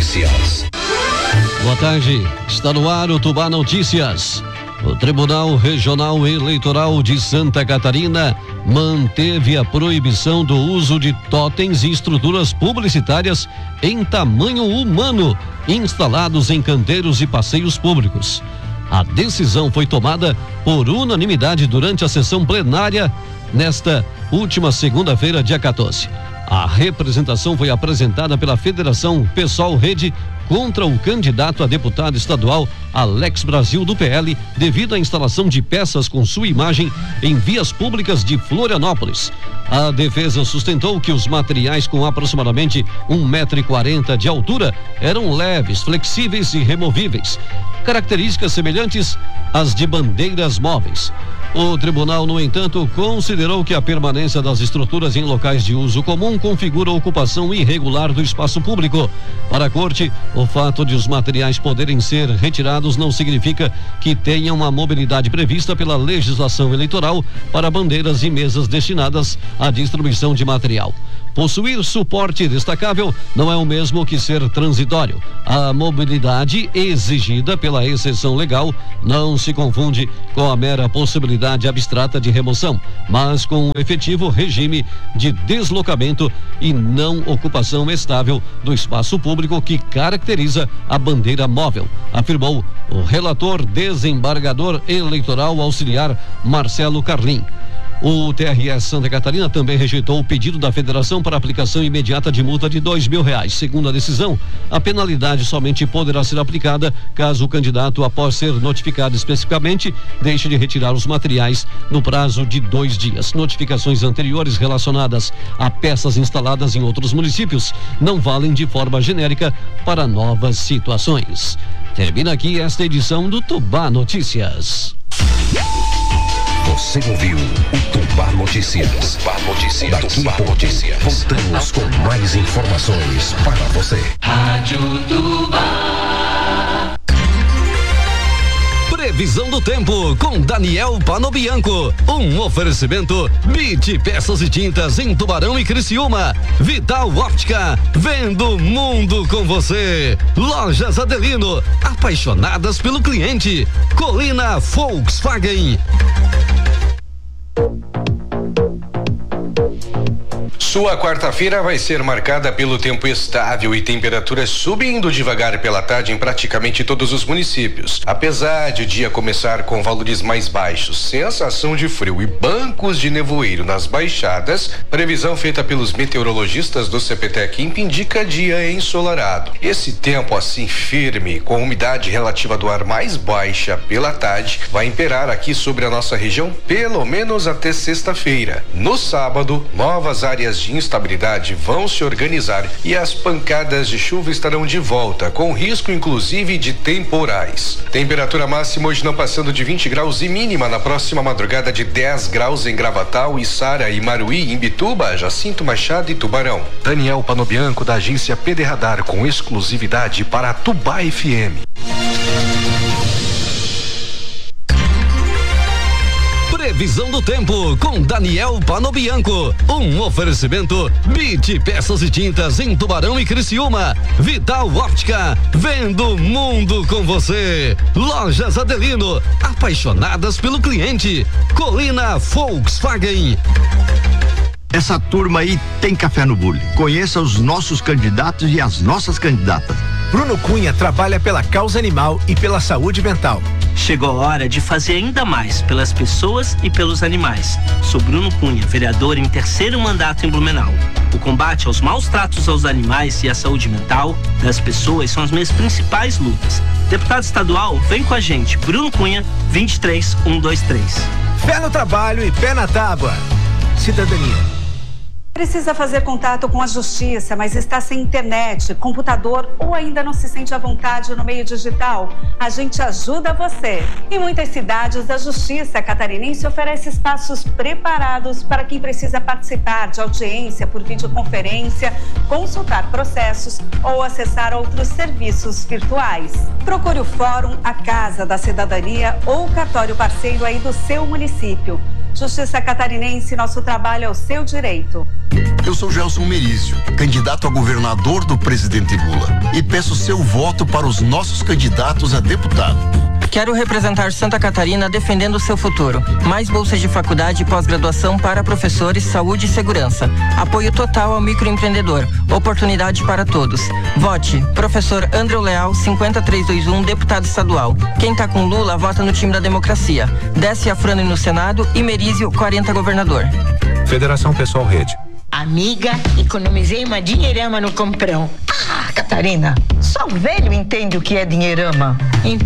Notícias. Boa tarde, está no ar o Tubá Notícias. O Tribunal Regional Eleitoral de Santa Catarina manteve a proibição do uso de totens e estruturas publicitárias em tamanho humano instalados em canteiros e passeios públicos. A decisão foi tomada por unanimidade durante a sessão plenária nesta última segunda-feira, dia 14. A representação foi apresentada pela Federação Pessoal Rede contra o candidato a deputado estadual Alex Brasil do PL devido à instalação de peças com sua imagem em vias públicas de Florianópolis. A defesa sustentou que os materiais com aproximadamente 1,40 m de altura eram leves, flexíveis e removíveis, características semelhantes às de bandeiras móveis. O tribunal, no entanto, considerou que a permanência das estruturas em locais de uso comum configura ocupação irregular do espaço público. Para a corte, o fato de os materiais poderem ser retirados não significa que tenham a mobilidade prevista pela legislação eleitoral para bandeiras e mesas destinadas à distribuição de material. Possuir suporte destacável não é o mesmo que ser transitório. A mobilidade exigida pela exceção legal não se confunde com a mera possibilidade abstrata de remoção, mas com o efetivo regime de deslocamento e não ocupação estável do espaço público que caracteriza a bandeira móvel, afirmou o relator desembargador eleitoral auxiliar Marcelo Carlim. O TRE Santa Catarina também rejeitou o pedido da federação para aplicação imediata de multa de R$2.000. Segundo a decisão, a penalidade somente poderá ser aplicada caso o candidato, após ser notificado especificamente, deixe de retirar os materiais no prazo de 2 dias. Notificações anteriores relacionadas a peças instaladas em outros municípios não valem de forma genérica para novas situações. Termina aqui esta edição do Tubá Notícias. Você ouviu o Tubá Notícias. Tubá Notícias. Daqui a pouco voltamos com mais informações para você. Rádio Tubá. Previsão do tempo com Daniel Panobianco. Um oferecimento BIT Peças e Tintas em Tubarão e Criciúma. Vital Óptica, vendo o mundo com você. Lojas Adelino, apaixonadas pelo cliente. Colina Volkswagen. Sua quarta-feira vai ser marcada pelo tempo estável e temperaturas subindo devagar pela tarde em praticamente todos os municípios. Apesar de o dia começar com valores mais baixos, sensação de frio e bancos de nevoeiro nas baixadas, previsão feita pelos meteorologistas do CPTEC indica dia ensolarado. Esse tempo assim firme, com umidade relativa do ar mais baixa pela tarde, vai imperar aqui sobre a nossa região pelo menos até sexta-feira. No sábado, novas áreas de instabilidade vão se organizar e as pancadas de chuva estarão de volta, com risco inclusive de temporais. Temperatura máxima hoje não passando de 20 graus e mínima na próxima madrugada de 10 graus em Gravatal, Içara e Maruí, Imbituba, Jacinto Machado e Tubarão. Daniel Panobianco, da agência PD Radar, com exclusividade para Tubá FM. Previsão do tempo com Daniel Panobianco. Um oferecimento BIT Peças e Tintas em Tubarão e Criciúma. Vital Óptica, vendo o mundo com você. Lojas Adelino, apaixonadas pelo cliente. Colina Volkswagen. Essa turma aí tem café no bule. Conheça os nossos candidatos e as nossas candidatas. Bruno Cunha trabalha pela causa animal e pela saúde mental. Chegou a hora de fazer ainda mais pelas pessoas e pelos animais. Sou Bruno Cunha, vereador em 3º mandato em Blumenau. O combate aos maus tratos aos animais e a saúde mental das pessoas são as minhas principais lutas. Deputado estadual, vem com a gente. Bruno Cunha, 23123. Fé no trabalho e pé na tábua. Cidadania. Precisa fazer contato com a justiça, mas está sem internet, computador ou ainda não se sente à vontade no meio digital? A gente ajuda você. Em muitas cidades, a Justiça Catarinense oferece espaços preparados para quem precisa participar de audiência por videoconferência, consultar processos ou acessar outros serviços virtuais. Procure o Fórum, a Casa da Cidadania ou o cartório parceiro aí do seu município. Justiça Catarinense, nosso trabalho é o seu direito. Eu sou Gelson Merizio, candidato a governador do presidente Lula, e peço seu voto para os nossos candidatos a deputado. Quero representar Santa Catarina defendendo o seu futuro. Mais bolsas de faculdade e pós-graduação para professores, saúde e segurança. Apoio total ao microempreendedor. Oportunidade para todos. Vote. Professor André Leal, 50321, deputado estadual. Quem tá com Lula, vota no time da democracia. Desce Afrano no Senado e Merizio, 40 governador. Federação Pessoal Rede. Amiga, economizei uma dinheirama no comprão. Ah, Catarina, só o velho entende o que é dinheirama. Então